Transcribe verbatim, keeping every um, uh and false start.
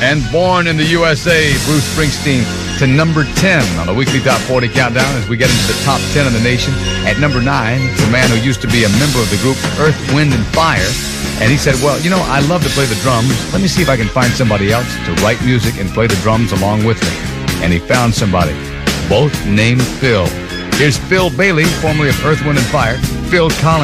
And Born in the U S A, Bruce Springsteen, to number ten on the weekly Top forty Countdown as we get into the top ten of the nation. At number nine, the man who used to be a member of the group Earth, Wind and Fire. And he said, well, you know, I love to play the drums. Let me see if I can find somebody else to write music and play the drums along with me. And he found somebody, both named Phil. Here's Phil Bailey, formerly of Earth, Wind and Fire, Phil Collins.